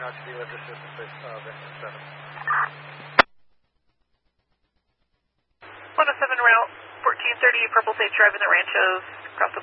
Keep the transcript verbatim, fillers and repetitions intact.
out to the electric system, please. Uh, Victor seven. one oh seven route, fourteen thirty Purple Sage Drive in the Ranchos, across the